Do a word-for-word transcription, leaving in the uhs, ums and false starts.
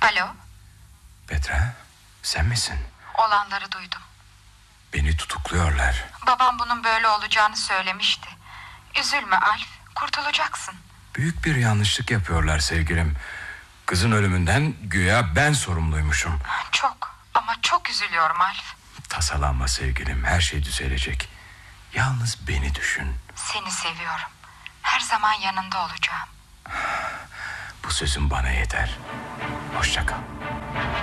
Alo, Petra, sen misin? olanları duydum. Beni tutukluyorlar. Babam bunun böyle olacağını söylemişti. Üzülme Alf, kurtulacaksın. Büyük bir yanlışlık yapıyorlar sevgilim. Kızın ölümünden güya ben sorumluymuşum. Çok ama çok üzülüyorum Alf. Tasalanma sevgilim, her şey düzelecek. Yalnız beni düşün. Seni seviyorum. Her zaman yanında olacağım. Bu sözün bana yeter. Hoşça kal.